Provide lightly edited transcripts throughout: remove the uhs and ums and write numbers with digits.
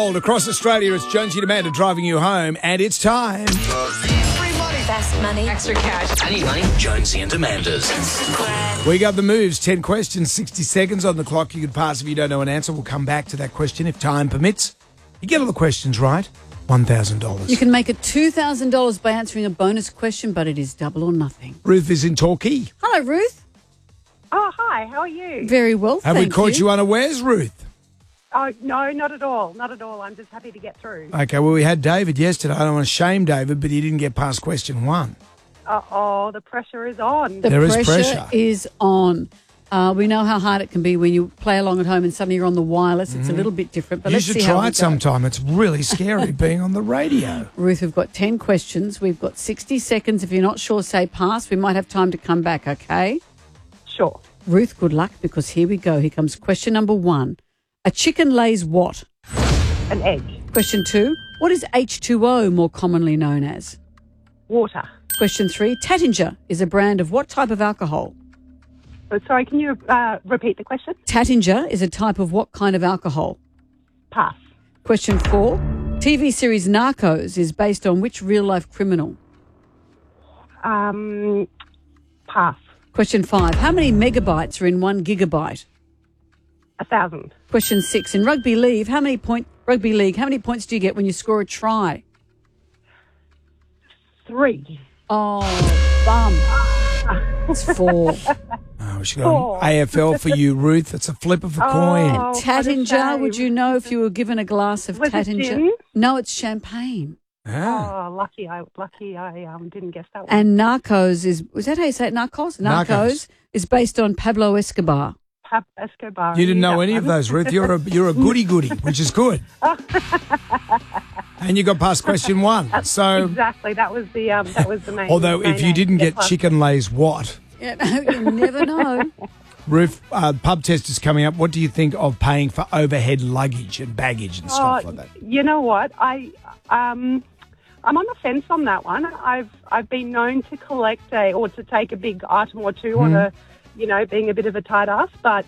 Across Australia, it's Jonesy and Amanda driving you home, and it's time. Free money. Fast money. Extra cash. I need money. Jonesy and Amanda's. We got the moves. 10 questions, 60 seconds on the clock. You could pass if you don't know an answer. We'll come back to that question if time permits. You get all the questions right, $1,000. You can make it $2,000 by answering a bonus question, but it is double or nothing. Ruth is in Torquay. Hello, Ruth. Oh, hi. How are you? Very well, Have we caught you unawares, Ruth? Oh, no, not at all. Not at all. I'm just happy to get through. Okay, well, we had David yesterday. I don't want to shame David, but he didn't get past question 1. Uh-oh, the pressure is on. There is pressure. Is on. We know how hard it can be when you play along at home and suddenly you're on the wireless. It's a little bit different. But You let's should see how try we it go. sometime. It's really scary being on the radio. Ruth, we've got 10 questions. We've got 60 seconds. If you're not sure, say pass. We might have time to come back, okay? Sure. Ruth, good luck, because here we go. Here comes question number 1. A chicken lays what? An egg. Question 2. What is H2O more commonly known as? Water. Question 3. Tattinger is a brand of what type of alcohol? Oh, sorry, can you repeat the question? Tattinger is a type of what kind of alcohol? Pass. Question 4. TV series Narcos is based on which real-life criminal? Pass. Question 5. How many megabytes are in 1 gigabyte? 1,000. Question 6. In rugby league, how many points do you get when you score a try? 3. Oh, bum. It's 4. Oh, we should go on AFL for you, Ruth. It's a flip of a coin. what a Tattinger, shame. would you know if you were given a glass of Was it Tattinger? gin? No, it's champagne. Ah. Oh, lucky I didn't guess that one. And Narcos was that how you say it, Narcos? Narcos. Is based on Pablo Escobar. Escobar. You didn't knew know that any of one. those, Ruth. You're a goody, which is good. And you got past question 1. So, Exactly. That was the main. although main if you didn't aim. get chicken lays what? Yeah, you never know. Ruth, pub test is coming up. What do you think of paying for overhead luggage and baggage and stuff like that? You know what? I'm on the fence on that one. I've been known to collect or to take a big item or two on a, being a bit of a tight ass, but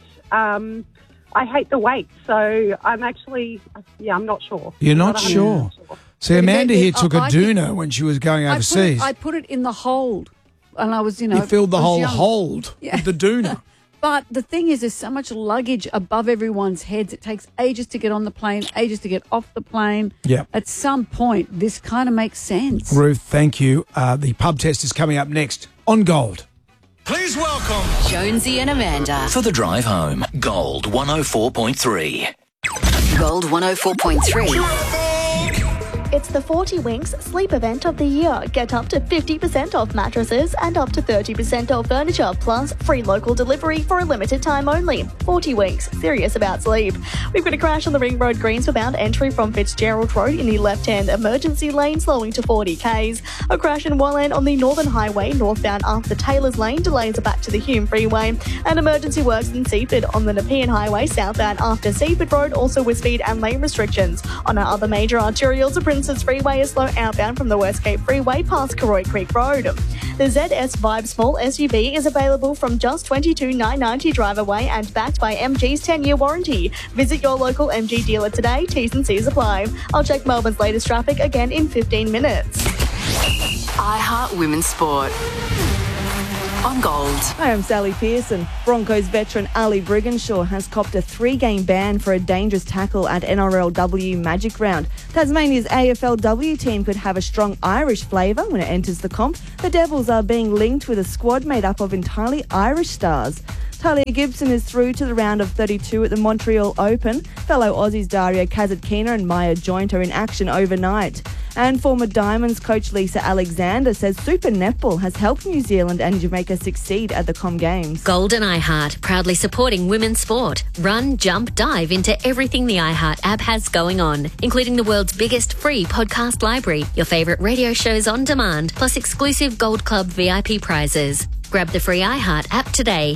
I hate the weight. So I'm actually, I'm not sure. You're not sure? See, Amanda here took a I doona when she was going overseas. I put it in the hold, and I was, You filled the I was whole young. hold with the doona. But the thing is, there's so much luggage above everyone's heads. It takes ages to get on the plane, ages to get off the plane. Yeah. At some point, this kind of makes sense. Ruth, thank you. The pub test is coming up next on Gold. Please welcome Jonesy and Amanda. for the drive home. Gold 104.3. Gold 104.3. It's the 40 Winks sleep event of the year. Get up to 50% off mattresses and up to 30% off furniture, plus free local delivery for a limited time only. 40 Winks, serious about sleep. We've got a crash on the Ring Road Greensborough bound entry from Fitzgerald Road in the left-hand emergency lane, slowing to 40 k's. A crash in Walland on the Northern Highway, northbound after Taylor's Lane, delays are back to the Hume Freeway. And emergency works in Seaford on the Nepean Highway, southbound after Seaford Road, also with speed and lane restrictions. On our other major arterials, the Princes Freeway is slow outbound from the West Cape Freeway past Karoy Creek Road. The ZS Vibe Small SUV is available from just $22,990 drive away and backed by MG's 10-year warranty. Visit your local MG dealer today. T's and C's apply. I'll check Melbourne's latest traffic again in 15 minutes. iHeart Women's Sport. On Gold. Hi, I'm Sally Pearson. Broncos veteran Ali Brigginshaw has copped a 3-game ban for a dangerous tackle at NRLW Magic Round. Tasmania's AFLW team could have a strong Irish flavour when it enters the comp. The Devils are being linked with a squad made up of entirely Irish stars. Talia Gibson is through to the round of 32 at the Montreal Open. Fellow Aussies Daria Kasatkina and Maya Joint are in action overnight. And former Diamonds coach Lisa Alexander says Super Netball has helped New Zealand and Jamaica succeed at the Com Games. Gold and iHeart, proudly supporting women's sport. Run, jump, dive into everything the iHeart app has going on, including the world's biggest free podcast library, your favourite radio shows on demand, plus exclusive Gold Club VIP prizes. Grab the free iHeart app today.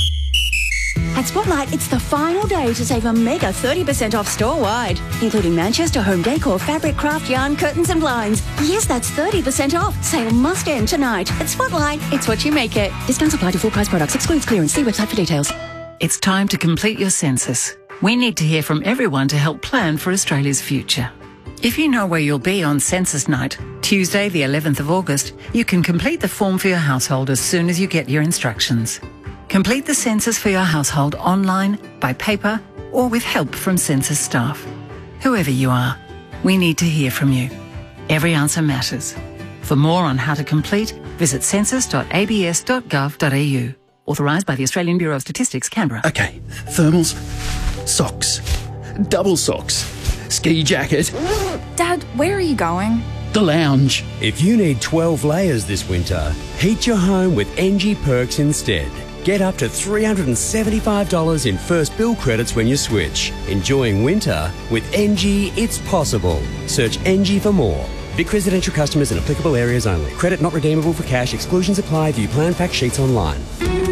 At Spotlight, it's the final day to save a mega 30% off store-wide, including Manchester home decor, fabric, craft, yarn, curtains and blinds. Yes, that's 30% off. Sale must end tonight. At Spotlight, it's what you make it. Discounts apply to full-price products. Excludes clearance. See website for details. It's time to complete your census. We need to hear from everyone to help plan for Australia's future. If you know where you'll be on census night, Tuesday the 11th of August, you can complete the form for your household as soon as you get your instructions. Complete the census for your household online, by paper, or with help from census staff. Whoever you are, we need to hear from you. Every answer matters. For more on how to complete, visit census.abs.gov.au. Authorised by the Australian Bureau of Statistics, Canberra. Okay, thermals, socks, double socks, ski jacket. Dad, where are you going? The lounge. If you need 12 layers this winter, heat your home with NG Perks instead. Get up to $375 in first bill credits when you switch. Enjoying winter with NG, it's possible. Search NG for more. Vic residential customers in applicable areas only. Credit not redeemable for cash. Exclusions apply. View plan fact sheets online.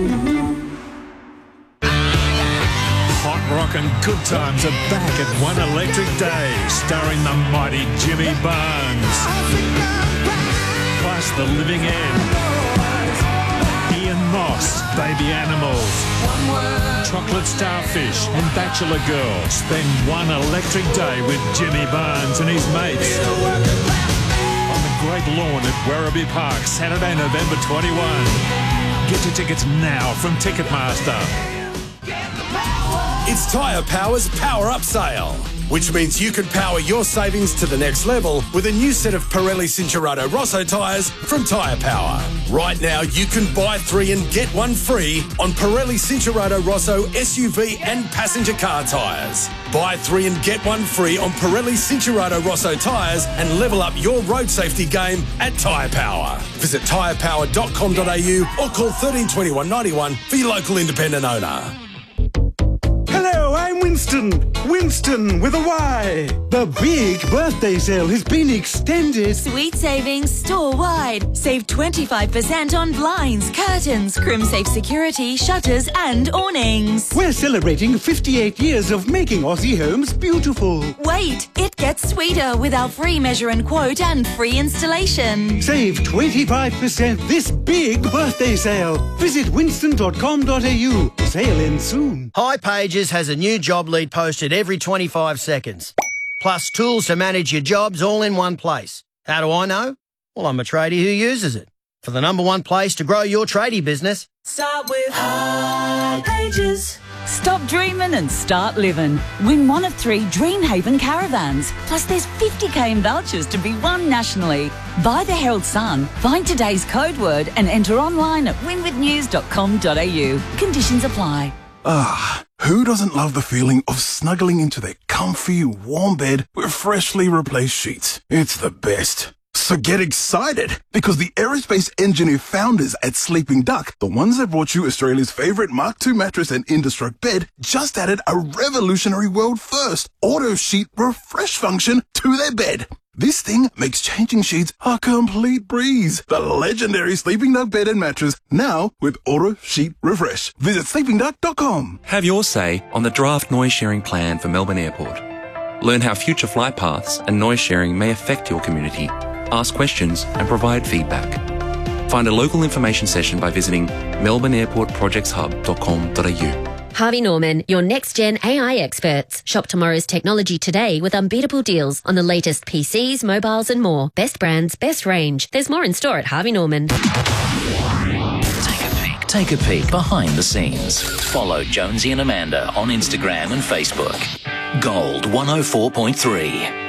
Hot rock and good times are back at One Electric Day, starring the mighty Jimmy Barnes. Plus The Living End, Ian Moss, Baby Animals, Chocolate Starfish and Bachelor Girl. Spend one electric day with Jimmy Barnes and his mates on the Great Lawn at Werribee Park, Saturday, November 21. Get your tickets now from Ticketmaster. It's Tyre Power's Power Up Sale, which means you can power your savings to the next level with a new set of Pirelli Cinturato Rosso tyres from Tyre Power. Right now, you can buy 3 and get 1 free on Pirelli Cinturato Rosso SUV and passenger car tyres. Buy 3 and get 1 free on Pirelli Cinturato Rosso tyres and level up your road safety game at Tyre Power. Visit tyrepower.com.au or call 13 21 91 for your local independent owner. Hello, I'm Winston. Winston with a Y. The big birthday sale has been extended. Sweet savings store-wide. Save 25% on blinds, curtains, Crimsafe security, shutters and awnings. We're celebrating 58 years of making Aussie homes beautiful. Wait, it gets sweeter with our free measure and quote and free installation. Save 25% this big birthday sale. Visit winston.com.au. Sale ends soon. hipages has a new job lead posted every 25 seconds. Plus tools to manage your jobs all in one place. How do I know? Well, I'm a tradie who uses it. For the #1 place to grow your tradie business, start with hipages. Stop dreaming and start living. Win one of 3 Dreamhaven caravans. Plus there's 50k in vouchers to be won nationally. Buy the Herald Sun, find today's code word and enter online at winwithnews.com.au. Conditions apply. Ah, who doesn't love the feeling of snuggling into their comfy, warm bed with freshly replaced sheets? It's the best. So get excited, because the aerospace engineer founders at Sleeping Duck, the ones that brought you Australia's favourite Mark II mattress and Indestruct bed, just added a revolutionary world first auto sheet refresh function to their bed. This thing makes changing sheets a complete breeze. The legendary Sleeping Duck bed and mattress, now with auto sheet refresh. Visit sleepingduck.com. Have your say on the draft noise sharing plan for Melbourne Airport. Learn how future flight paths and noise sharing may affect your community. Ask questions and provide feedback. Find a local information session by visiting melbourneairportprojectshub.com.au. Harvey Norman, your next-gen AI experts. Shop tomorrow's technology today with unbeatable deals on the latest PCs, mobiles and more. Best brands, best range. There's more in store at Harvey Norman. Take a peek behind the scenes. Follow Jonesy and Amanda on Instagram and Facebook. Gold 104.3.